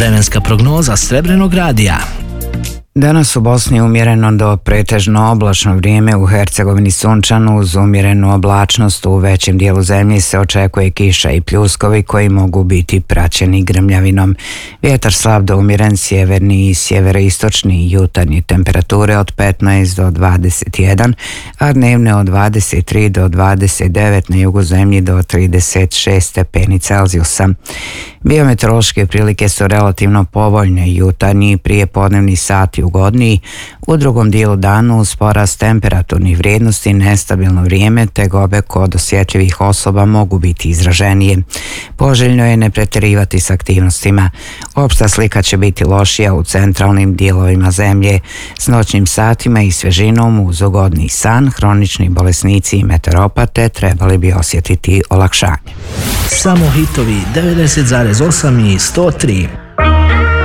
Vremenska prognoza Srebrenog radija. Danas u Bosni umjereno do pretežno oblačno vrijeme, u Hercegovini sunčano uz umjerenu oblačnost. U većem dijelu zemlje se očekuje kiša i pljuskovi koji mogu biti praćeni grmljavinom. Vjetar slab do umjeren, sjeverni i sjeveroistočni i jutarnje temperature od 15 do 21, a dnevne od 23 do 29, na jugu zemlji do 36 stepeni Celzijusa. Biometeorološke prilike su relativno povoljne, jutarnji prije podnevni sati ugodniji, u drugom dijelu dana uz porast temperaturnih vrijednosti nestabilno vrijeme, tegobe kod osjetljivih osoba mogu biti izraženije. Poželjno je ne pretjerivati s aktivnostima. Opšta slika će biti lošija u centralnim dijelovima zemlje. S noćnim satima i svježinom uz ugodni san, hronični bolesnici i meteoropate trebali bi osjetiti olakšanje. Samo hitovi 90,8 i 103.